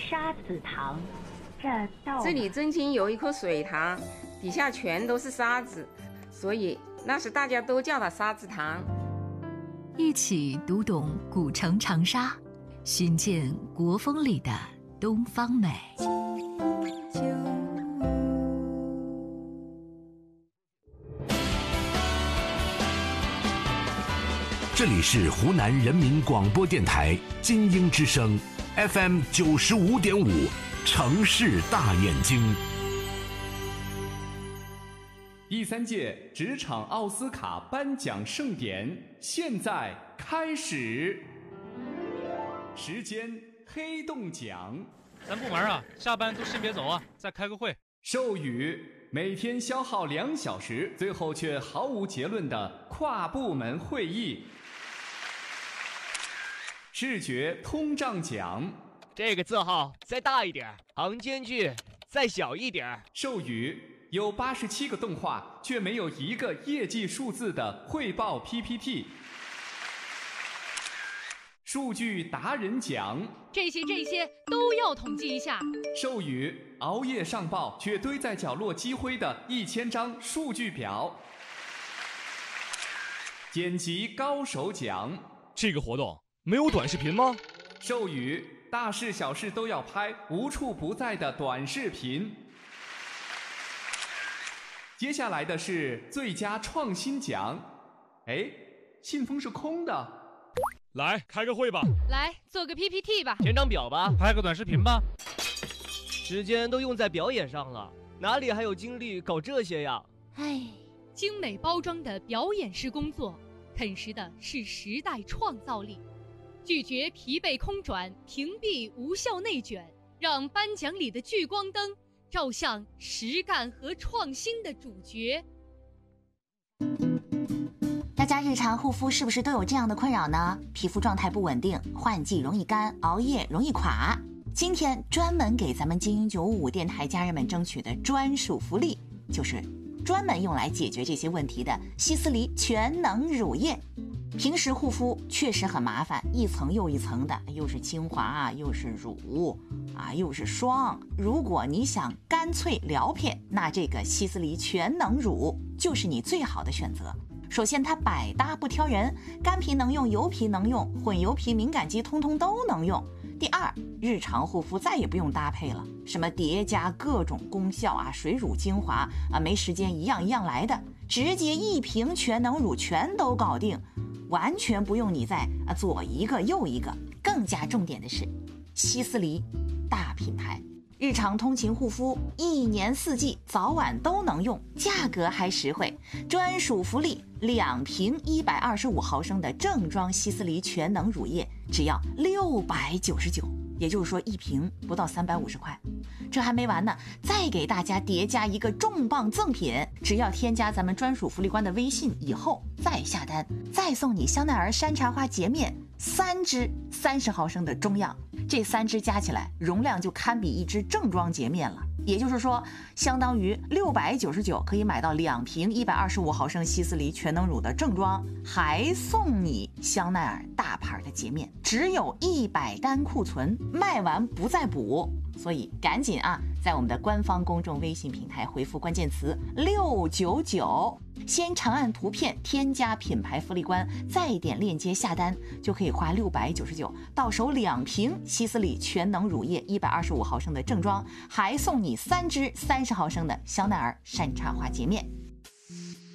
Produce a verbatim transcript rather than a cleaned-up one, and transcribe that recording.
沙子塘，这到这里真情有一颗水塘，底下全都是沙子，所以那时大家都叫它沙子塘。 一起读懂古城长沙，寻见国风里的东方美。 这里是湖南人民广播电台金鹰之声 F M 九十五点五，城市大眼睛。 第三届职场奥斯卡颁奖盛典现在开始，时间黑洞奖。 咱部门啊，下班都先别走啊，再开个会。 授予每天消耗两小时，最后却毫无结论的跨部门会议。视觉通胀奖， 这个字号再大一点，行间距再小一点。 授予有八十七个动画却没有一个业绩数字的汇报 P P T。数据达人奖， 这些这些都要统计一下。 授予熬夜上报却堆在角落积灰的一千张数据表。剪辑高手奖， 这个活动没有短视频吗？ 授予大事小事都要拍，无处不在的短视频。接下来的是最佳创新奖。哎，信封是空的。 来开个会吧， 来做个 P P T 吧， 填张表吧， 拍个短视频吧。 时间都用在表演上了，哪里还有精力搞这些呀？ 唉，精美包装的表演式工作，啃食的是时代创造力。拒绝疲惫空转，屏蔽无效内卷，让颁奖里的聚光灯照向实干和创新的主角。 大家日常护肤是不是都有这样的困扰呢？皮肤状态不稳定，换季容易干，熬夜容易垮。今天专门给咱们精英九五五电台家人们争取的专属福利，就是专门用来解决这些问题的希思黎全能乳液。平时护肤确实很麻烦，一层又一层的，又是精华，又是乳啊，又是霜。如果你想干脆撩撇，那这个希思黎全能乳就是你最好的选择。首先它百搭不挑人，干皮能用，油皮能用，混油皮敏感肌通通都能用。第二，日常护肤再也不用搭配了，什么叠加各种功效啊，水乳精华啊，没时间一样一样来的，直接一瓶全能乳全都搞定，完全不用你再啊左一个右一个。更加重点的是，希思黎大品牌，日常通勤护肤，一年四季早晚都能用，价格还实惠。专属福利，两瓶一百二十五毫升的正装希思黎全能乳液，只要六百九十九，也就是说一瓶不到三百五十块。这还没完呢，再给大家叠加一个重磅赠品，只要添加咱们专属福利官的微信以后再下单，再送你香奈儿山茶花洁面三支三十毫升的中样，这三支加起来容量就堪比一支正装洁面了。也就是说，相当于六百九十九可以买到两瓶一百二十五毫升希思黎全能乳的正装，还送你香奈儿大牌的洁面，只有一百单库存，卖完不再补。所以赶紧啊，在我们的官方公众微信平台回复关键词六九九，先长按图片添加品牌福利官，再点链接下单，就可以花六百九十九到手两瓶希思黎全能乳液一百二十五毫升的正装，还送你三支三十毫升的香奈儿山茶花洁面。